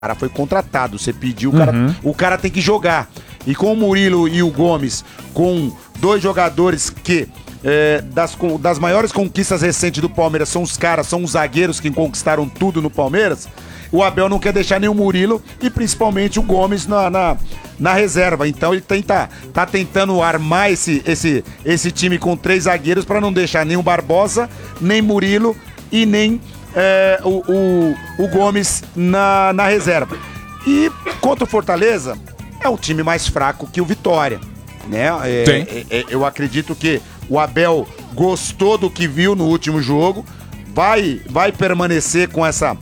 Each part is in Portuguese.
cara foi contratado, você pediu, o cara tem que jogar. E com o Murilo e o Gomes, com dois jogadores que das maiores conquistas recentes do Palmeiras são os zagueiros que conquistaram tudo no Palmeiras, o Abel não quer deixar nem o Murilo e principalmente o Gomes na reserva. Então ele tá tentando armar esse time com 3 zagueiros para não deixar nem o Barbosa, nem Murilo e nem o Gomes na reserva. E contra o Fortaleza, é um time mais fraco que o Vitória, né? Eu acredito que o Abel gostou do que viu no último jogo, vai permanecer com essa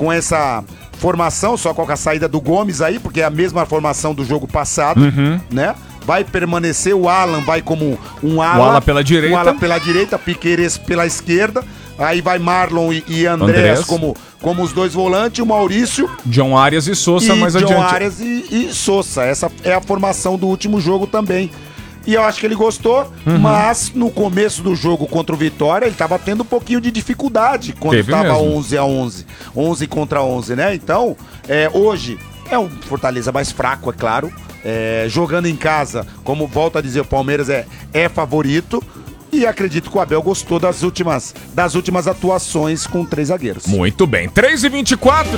formação, só com a saída do Gomes aí, porque é a mesma formação do jogo passado, né? Vai permanecer, o Alan vai como um ala pela direita. Um ala pela direita, Piqueires pela esquerda. Aí vai Marlon e Andrés como os dois volantes, o Maurício... John Arias e Sousa mais adiante. John Arias e Sousa. Essa é a formação do último jogo também. E eu acho que ele gostou, mas no começo do jogo contra o Vitória, ele estava tendo um pouquinho de dificuldade quando estava 11-11. 11 contra 11, né? Então, hoje é um Fortaleza mais fraco, é claro. Jogando em casa, como volto a dizer, o Palmeiras é favorito. E acredito que o Abel gostou das últimas atuações com 3 zagueiros. Muito bem. 3h24.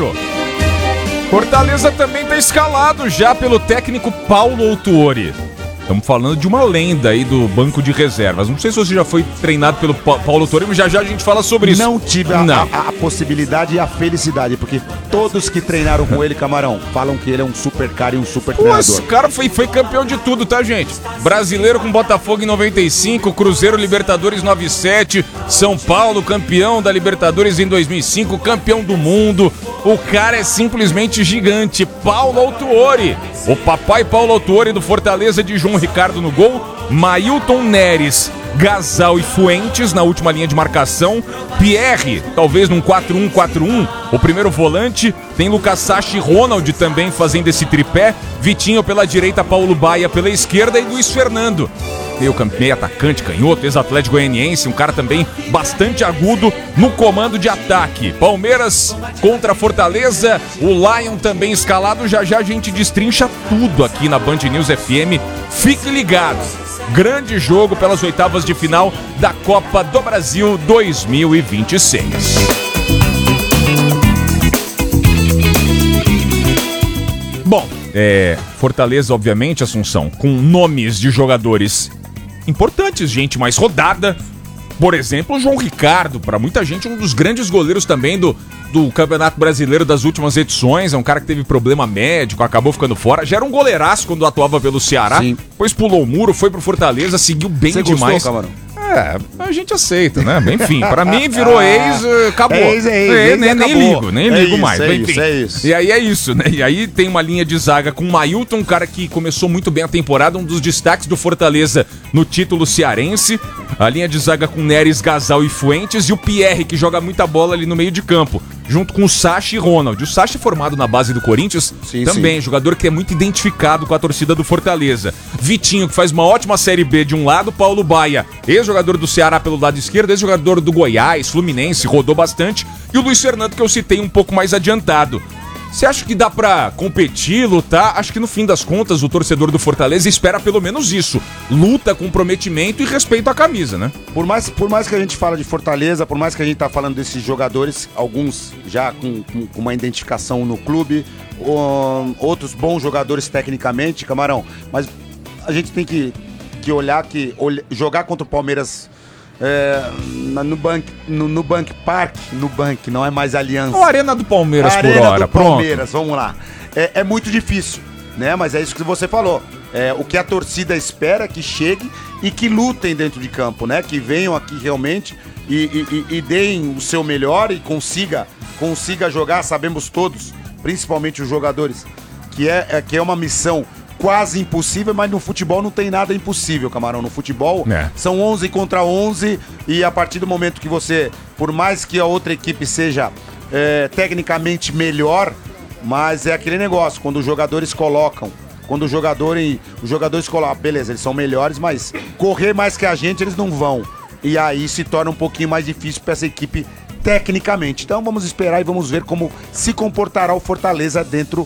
Fortaleza também está escalado já pelo técnico Paulo Autuori. Estamos falando de uma lenda aí do banco de reservas. Não sei se você já foi treinado pelo Paulo Autuori, mas já a gente fala sobre isso. Não tive a possibilidade e a felicidade, porque todos que treinaram com ele, Camarão, falam que ele é um super cara e um super treinador. Esse cara foi campeão de tudo, tá, gente? Brasileiro com Botafogo em 95, Cruzeiro Libertadores 97, São Paulo campeão da Libertadores em 2005, campeão do mundo. O cara é simplesmente gigante. Paulo Autuori. O papai Paulo Autuori do Fortaleza, de João Ricardo no gol, Mailton Neres, Gasal e Fuentes na última linha de marcação, Pierre, talvez num 4-1-4-1, o primeiro volante, tem Lucas Sacha e Ronald também fazendo esse tripé, Vitinho pela direita, Paulo Baia pela esquerda e Luiz Fernando. Meio atacante, canhoto, ex-Atlético Goianiense, um cara também bastante agudo no comando de ataque. Palmeiras contra Fortaleza, o Lion também escalado, já a gente destrincha tudo aqui na Band News FM. Fique ligado, grande jogo pelas oitavas de final da Copa do Brasil 2026. Bom, Fortaleza, obviamente, Assunção, com nomes de jogadores importantes, gente mais rodada. Por exemplo, o João Ricardo, para muita gente, um dos grandes goleiros também do Campeonato Brasileiro das últimas edições. É um cara que teve problema médico, acabou ficando fora. Já era um goleiraço quando atuava pelo Ceará. Sim. Depois pulou o muro, foi pro Fortaleza, seguiu bem demais. Gostou, Camarão? A gente aceita, né? Enfim, pra mim virou ex, acabou. Nem ligo mais. Isso. E aí é isso, né? E aí tem uma linha de zaga com o Mailton, um cara que começou muito bem a temporada, um dos destaques do Fortaleza no título cearense. A linha de zaga com Neres, Gasal e Fuentes, e o Pierre, que joga muita bola ali no meio de campo, junto com o Sacha e Ronald. O Sacha é formado na base do Corinthians, também, jogador que é muito identificado com a torcida do Fortaleza. Vitinho, que faz uma ótima Série B de um lado, Paulo Baia, ex-jogador do Ceará pelo lado esquerdo, ex-jogador do Goiás, Fluminense, rodou bastante, e o Luiz Fernando, que eu citei um pouco mais adiantado. Você acha que dá pra competir, lutar? Acho que no fim das contas o torcedor do Fortaleza espera pelo menos isso. Luta, comprometimento e respeito à camisa, né? Por mais que a gente fala de Fortaleza, por mais que a gente tá falando desses jogadores, alguns já com uma identificação no clube, outros bons jogadores tecnicamente, Camarão, mas a gente tem que olhar que jogar contra o Palmeiras no Bank Park, não é mais Aliança. A Arena do Palmeiras por hora, do Palmeiras, vamos lá. É muito difícil, né? Mas é isso que você falou. O que a torcida espera é que chegue e que lutem dentro de campo, né? Que venham aqui realmente e deem o seu melhor e consiga jogar. Sabemos todos, principalmente os jogadores, que é uma missão quase impossível, mas no futebol não tem nada impossível, Camarão. No futebol são 11 contra 11 e a partir do momento que você, por mais que a outra equipe seja tecnicamente melhor, mas é aquele negócio, quando os jogadores colocam, beleza, eles são melhores, mas correr mais que a gente eles não vão. E aí se torna um pouquinho mais difícil para essa equipe tecnicamente. Então vamos esperar e vamos ver como se comportará o Fortaleza dentro